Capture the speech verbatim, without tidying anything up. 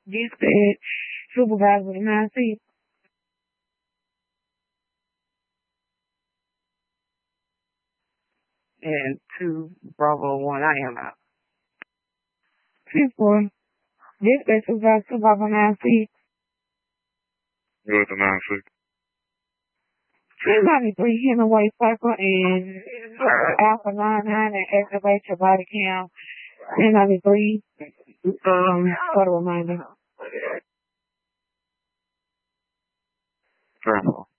Dispatch supervisor nine six. And two Bravo one. I am out. Six four. Dispatch supervisor supervisor nine six. What's the nine six? Two ninety three Hemingway Circle and Alpha nine nine and activate your body cam. Ten ninety three. Um, for the reminder. Terminal.